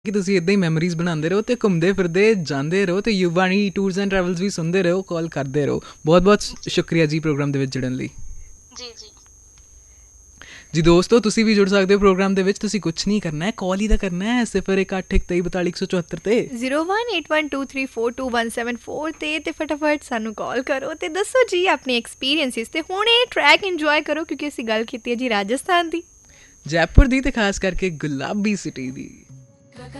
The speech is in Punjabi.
ਕਿ ਤੁਸੀਂ ਇੱਦਾਂ ਹੀ ਮੈਮਰੀਜ਼ ਬਣਾਉਂਦੇ ਰਹੋ ਅਤੇ ਘੁੰਮਦੇ ਫਿਰਦੇ ਜਾਂਦੇ ਰਹੋ ਅਤੇ ਯੁਵਾਣੀ ਟੂਰਸ ਐਂਡ ਟਰੈਵਲਸ ਵੀ ਸੁਣਦੇ ਰਹੋ, ਕਾਲ ਕਰਦੇ ਰਹੋ। ਬਹੁਤ ਬਹੁਤ ਜੀ ਸ਼ੁਕਰੀਆ ਜੀ ਪ੍ਰੋਗਰਾਮ ਦੇ ਵਿੱਚ ਜੁੜਨ ਲਈ। ਜੀ ਜੀ ਜੀ ਦੋਸਤੋ, ਤੁਸੀਂ ਵੀ ਜੁੜ ਸਕਦੇ ਹੋ ਪ੍ਰੋਗਰਾਮ ਦੇ ਵਿੱਚ। ਤੁਸੀਂ ਕੁਛ ਨਹੀਂ ਕਰਨਾ ਹੈ, ਕਾਲ ਹੀ ਤਾਂ ਕਰਨਾ ਹੈ 0181234174 'ਤੇ। 018123417174 ਤੇ ਫਟਾਫਟ ਸਾਨੂੰ ਕਾਲ ਕਰੋ ਤੇ ਦੱਸੋ ਜੀ ਆਪਣੇ ਐਕਸਪੀਰੀਅੰਸਿਸ। ਤੇ ਹੁਣ ਇਹ ਟਰੈਕ ਇੰਜੋਏ ਕਰੋ ਕਿਉਂਕਿ ਅਸੀਂ ਗੱਲ ਕੀਤੀ ਹੈ ਜੀ ਰਾਜਸਥਾਨ ਦੀ, ਜੈਪੁਰ ਦੀ, ਅਤੇ ਖਾਸ ਕਰਕੇ ਗੁਲਾਬੀ ਸਿਟੀ ਦੀ।